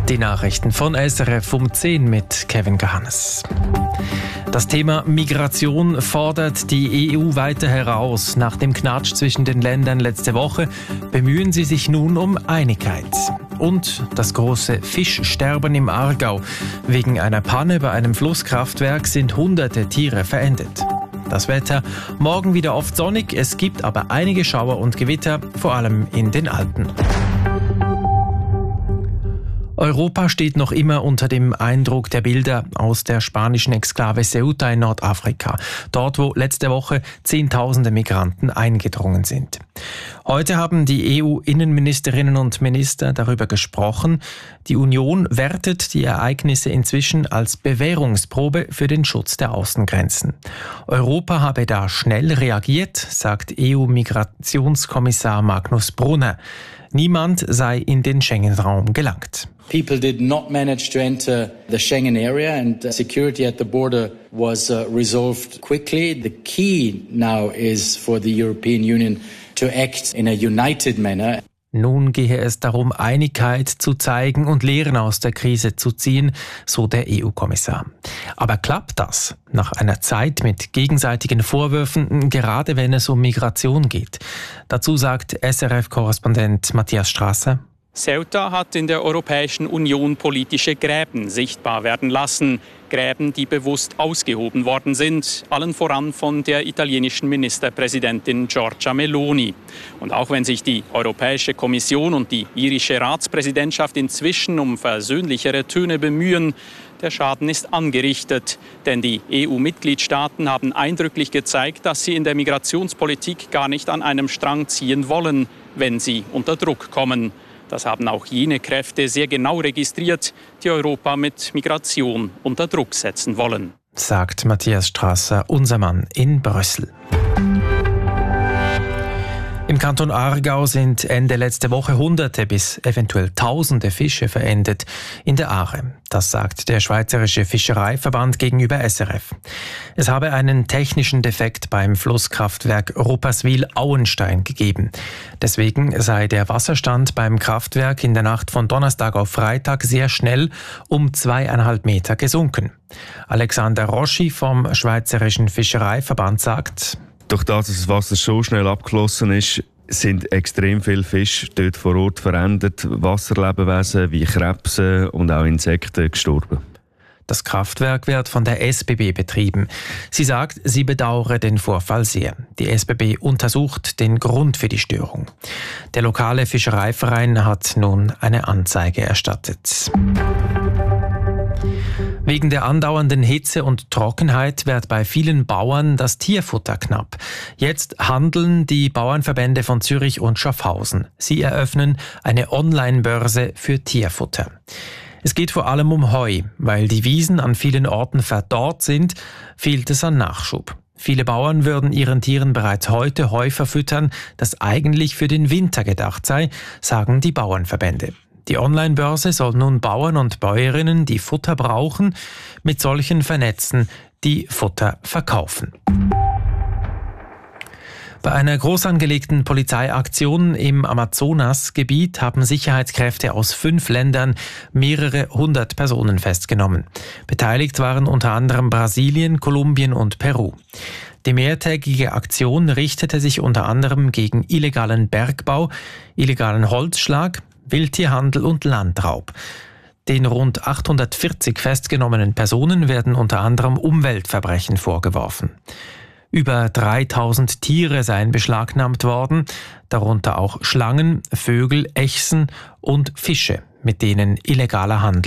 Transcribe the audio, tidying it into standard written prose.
Die Nachrichten von SRF um 10 mit Kevin Gahannes. Das Thema Migration fordert die EU weiter heraus. Nach dem Knatsch zwischen den Ländern letzte Woche bemühen sie sich nun um Einigkeit. Und das große Fischsterben im Aargau. Wegen einer Panne bei einem Flusskraftwerk sind hunderte Tiere verendet. Das Wetter, morgen wieder oft sonnig, es gibt aber einige Schauer und Gewitter, vor allem in den Alpen. Europa steht noch immer unter dem Eindruck der Bilder aus der spanischen Exklave Ceuta in Nordafrika, dort wo letzte Woche Zehntausende Migranten eingedrungen sind. Heute haben die EU-Innenministerinnen und Minister darüber gesprochen. Die Union wertet die Ereignisse inzwischen als Bewährungsprobe für den Schutz der Außengrenzen. Europa habe da schnell reagiert, sagt EU-Migrationskommissar Magnus Brunner. Niemand sei in den Schengen-Raum gelangt. People did not manage to enter the Schengen area and security at the border was resolved quickly. The key now is for the European Union to act in a united manner. Nun gehe es darum, Einigkeit zu zeigen und Lehren aus der Krise zu ziehen, so der EU-Kommissar. Aber klappt das nach einer Zeit mit gegenseitigen Vorwürfen, gerade wenn es um Migration geht? Dazu sagt SRF-Korrespondent Matthias Strasser: Ceuta hat in der Europäischen Union politische Gräben sichtbar werden lassen. Gräben, die bewusst ausgehoben worden sind, allen voran von der italienischen Ministerpräsidentin Giorgia Meloni. Und auch wenn sich die Europäische Kommission und die irische Ratspräsidentschaft inzwischen um versöhnlichere Töne bemühen, der Schaden ist angerichtet. Denn die EU-Mitgliedstaaten haben eindrücklich gezeigt, dass sie in der Migrationspolitik gar nicht an einem Strang ziehen wollen, wenn sie unter Druck kommen. Das haben auch jene Kräfte sehr genau registriert, die Europa mit Migration unter Druck setzen wollen, sagt Matthias Strasser, unser Mann in Brüssel. Im Kanton Aargau sind Ende letzte Woche Hunderte bis eventuell Tausende Fische verendet in der Aare. Das sagt der Schweizerische Fischereiverband gegenüber SRF. Es habe einen technischen Defekt beim Flusskraftwerk Rupperswil-Auenstein gegeben. Deswegen sei der Wasserstand beim Kraftwerk in der Nacht von Donnerstag auf Freitag sehr schnell um 2,5 Meter gesunken. Alexander Roschi vom Schweizerischen Fischereiverband sagt: Durch das das Wasser so schnell abgeflossen ist, sind extrem viele Fische dort vor Ort verendet, Wasserlebewesen wie Krebse und auch Insekten gestorben. Das Kraftwerk wird von der SBB betrieben. Sie sagt, sie bedauere den Vorfall sehr. Die SBB untersucht den Grund für die Störung. Der lokale Fischereiverein hat nun eine Anzeige erstattet. Wegen der andauernden Hitze und Trockenheit wird bei vielen Bauern das Tierfutter knapp. Jetzt handeln die Bauernverbände von Zürich und Schaffhausen. Sie eröffnen eine Online-Börse für Tierfutter. Es geht vor allem um Heu. Weil die Wiesen an vielen Orten verdorrt sind, fehlt es an Nachschub. Viele Bauern würden ihren Tieren bereits heute Heu verfüttern, das eigentlich für den Winter gedacht sei, sagen die Bauernverbände. Die Online-Börse soll nun Bauern und Bäuerinnen, die Futter brauchen, mit solchen vernetzen, die Futter verkaufen. Bei einer groß angelegten Polizeiaktion im Amazonasgebiet haben Sicherheitskräfte aus 5 Ländern mehrere 100 Personen festgenommen. Beteiligt waren unter anderem Brasilien, Kolumbien und Peru. Die mehrtägige Aktion richtete sich unter anderem gegen illegalen Bergbau, illegalen Holzschlag, Wildtierhandel und Landraub. Den rund 840 festgenommenen Personen werden unter anderem Umweltverbrechen vorgeworfen. Über 3000 Tiere seien beschlagnahmt worden, darunter auch Schlangen, Vögel, Echsen und Fische, mit denen illegaler Handel